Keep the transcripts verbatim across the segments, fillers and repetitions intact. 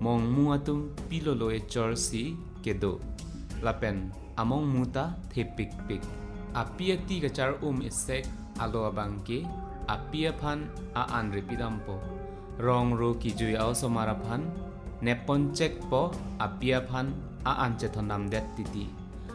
mong muatum pilolo e chorsi kedo lapen among muta the pik pik apia ti gachar um isek alo abangke apia phan a anre pidampo rong ro ki jui aw somara phan nepon check po apia phan a anche thonam det titi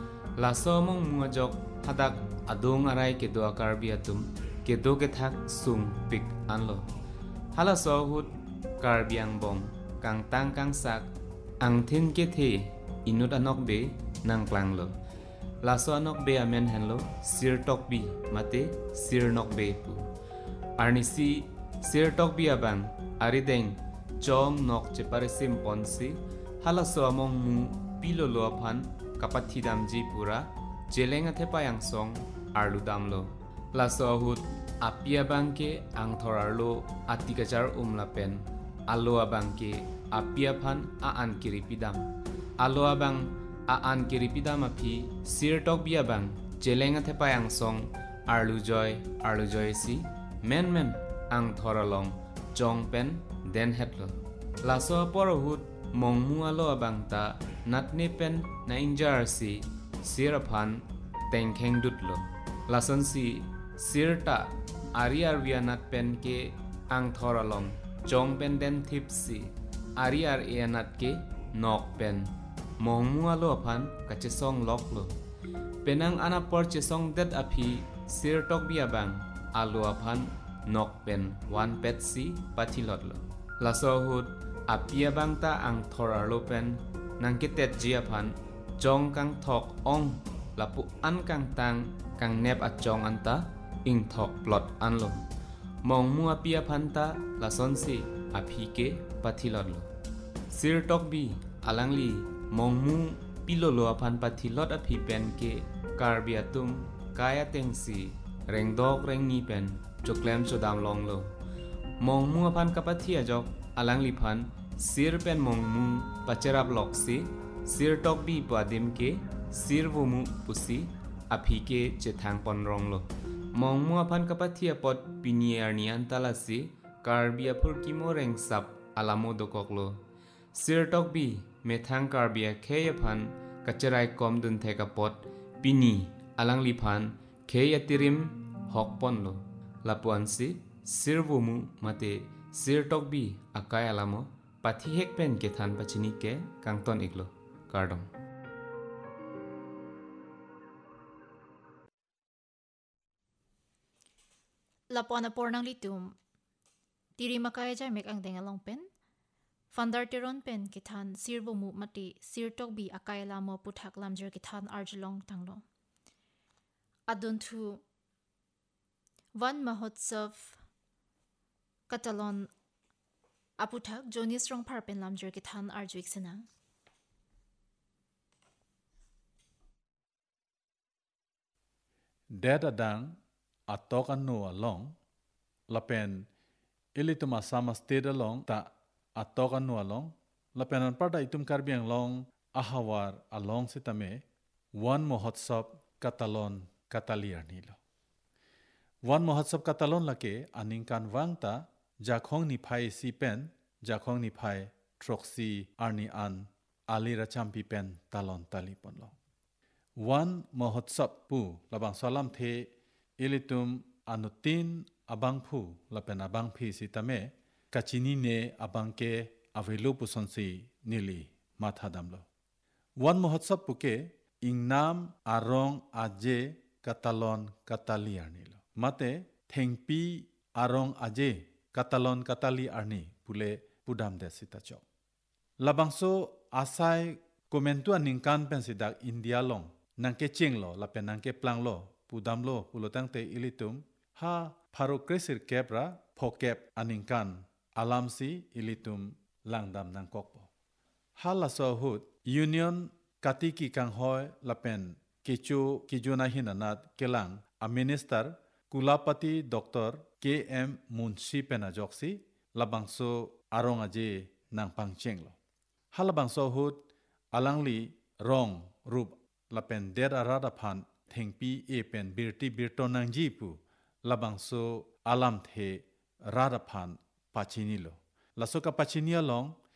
laso mong muajok hadak adong arai ke do akarbiatum ke do ke thak sung pik anlo hala so hut karbiang bong kang tang kang sak ang thin ke the inut anok be nang klang lo laso anok be amen henlo sir tok bi mate sir nok be pu arnisi sir tok bi abang arideng chom nok che parisim ponsi hala so among mu pilolo phan kapathi damji pura jelenga the payang song arlu damlo laso hut apia bangke ang thorarlo atikachar umla pen alo abangke apia phan a an kiripidam alo abang a an kiripidam aphi sir tok bia bang jelenga the payang song arlu joy arlu joy si men men ang thoralong jong pen den hetlo laso porhut mongmu alo abang ta natne pen na injar si siraphan tengkheng dutlo lason si sirta ari arvia nat pen ke ang thoralong jong pen den thipsi ari ar enat ke nok pen mongmu alo phan kache song loklo penang ana porche song det aphi sir tok bia bang alo phan nok pen one pet si pathilotlo laso hut apia bang ta ang thorarlo pen nangke tet jia phan jong kang thok ong lapu an kang tang kang nep a jong anta ing thok plot anlo mongmu apia phan ta lason si aphi ke pathilotlo sir tok bi alangli mongmu pilolo aphan pathilot aphi pen ke karbiatum kaya tengsi rengdok rengni pen choklem chodam longlo mongmu aphan kapathia jok alangli phan sir pen mongmu pacherap loksi sir tok bi padim ke sir vomu pusi aphi ke chethang pon ronglo mongmu aphan kapathia pot pinier ni antalasi karbia phur kimo reng sap alamo dokoklo sir tok bi methang karbia kheye phan kacherai kom dun theka pot pini alangli phan kheye tirim hokpon lo lapuansi sir vomu mate sir tok bi akai alamo pathi hek pen ke than pachini ke kangton iglo kardom lapona pornang litum tiri makaya jay mek ang dengalong pen fandar tiron pen kithan sirbo mu mati sirtok bi akay lamo puthak lamjer kithan arjulong tanglo adun thu van mahotsav katalon aputhak jonis rong phar pen lamjer kithan arjuik senang Dad adang atok anu along lapen ilituma sama state along ta atok anu along lapen an parda itum karbiang long ahawar along sitame one mohotsab katalon kataliar nilo one mohotsab katalon lake aningkan wangta jakhong ni phai si pen jakhong ni phai troxi arni an ali rachampi pen talon talipon long one mohotsab pu labang salam the ilitum anutin abang phu lapen abang phi sitame kachini ne abangke avelu pusonsi nili mathadamlo one mohotsab puke ingnam arong aje katalon katali arnilo mate thengpi arong aje katalon katali arni pule pudam desita chok labangso asai komentu aningkan pensidak india long nangke chinglo lapen nangke planglo pudamlo pulotang te ilitum ha pharo kresir kepra phokep aningkan alamsi ilitum langdam nangkokpo halaso hut union katiki kanghoy lapen kechu kijuna hinanat kelang a minister kulapati dr km munshi penajoksi labangso arong aje nang pangchenglo halabangso hut alangli rong rup lapen der arada phan thengpi e pen birti birtonang jipu labangso alam the rada phan pachinilo lasoka pachinia long